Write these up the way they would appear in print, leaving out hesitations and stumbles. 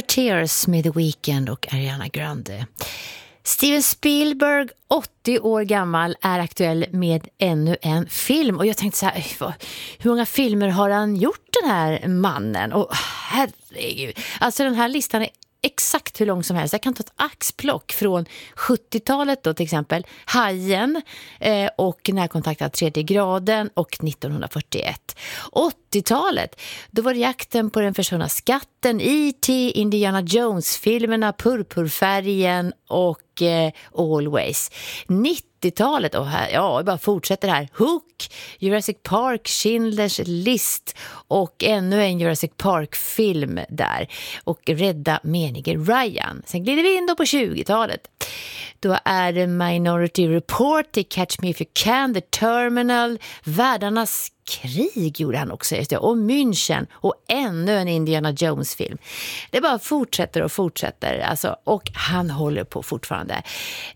Tears med The Weeknd och Ariana Grande. Steven Spielberg, 80 år gammal, är aktuell med ännu en film. Och jag tänkte så här, hur många filmer har han gjort, den här mannen? Och herregud, alltså den här listan är exakt hur lång som helst. Jag kan ta ett axplock från 70-talet då, till exempel Hajen och Närkontaktad tredje graden och 1941. 80-talet, då var det Jakten på den försvunna skatten, E.T., Indiana Jones-filmerna, Purpurfärgen och Always. 90-talet, och här, jag bara fortsätter här, Hook, Jurassic Park, Schindler's List och ännu en Jurassic Park-film där, och Rädda menige Ryan. Sen glider vi in då på 20-talet. Då är det Minority Report, Catch Me If You Can, The Terminal, Världarnas krig gjorde han också, och München, och ännu en Indiana Jones-film. Det bara fortsätter och fortsätter, alltså, och han håller på fortfarande.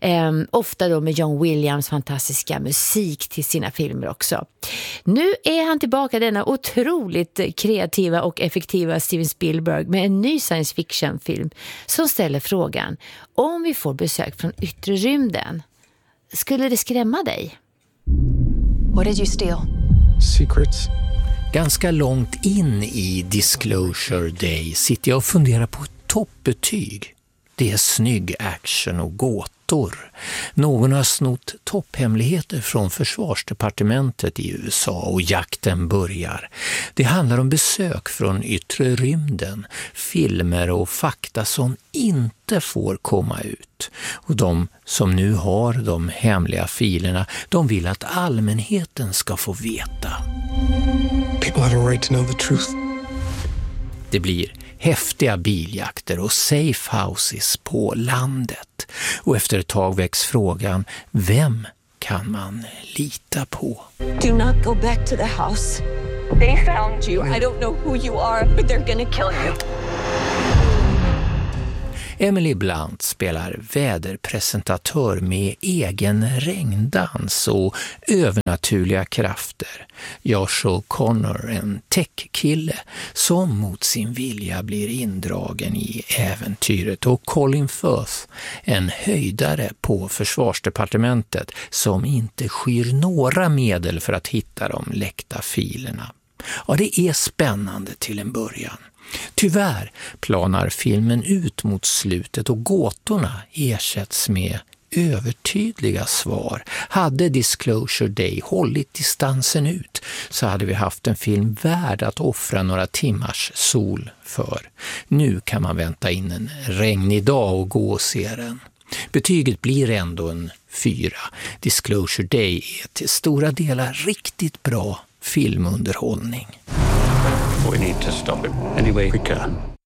Ofta då med John Williams fantastiska musik till sina filmer också. Nu är han tillbaka, denna otroligt kreativa och effektiva Steven Spielberg, med en ny science fiction-film som ställer frågan: om vi får besök från yttre rymden, skulle det skrämma dig? What did you steal? Secrets. Ganska långt in i Disclosure Day sitter jag och funderar på ett toppbetyg. Det är snygg action och gåtor. Någon har snott topphemligheter från försvarsdepartementet i USA och jakten börjar. Det handlar om besök från yttre rymden, filmer och fakta som inte får komma ut. Och de som nu har de hemliga filerna, de vill att allmänheten ska få veta. People have a right to know the truth. Det blir häftiga biljakter och safe houses på landet. Och efter ett tag väcks frågan, vem kan man lita på? Do not go back to the house. They found you. I don't know who you are, but they're gonna kill you. Emily Blunt spelar väderpresentatör med egen regndans och övernaturliga krafter. Josh O'Connor, en tech-kille som mot sin vilja blir indragen i äventyret, och Colin Firth, en höjdare på försvarsdepartementet som inte skyr några medel för att hitta de läckta filerna. Ja, det är spännande till en början. Tyvärr planar filmen ut mot slutet och gåtorna ersätts med övertydliga svar. Hade Disclosure Day hållit distansen ut så hade vi haft en film värd att offra några timmars sol för. Nu kan man vänta in en regnig dag och gå och se den. Betyget blir ändå en 4. Disclosure Day är till stora delar riktigt bra filmunderhållning. We need to stop him any way we can.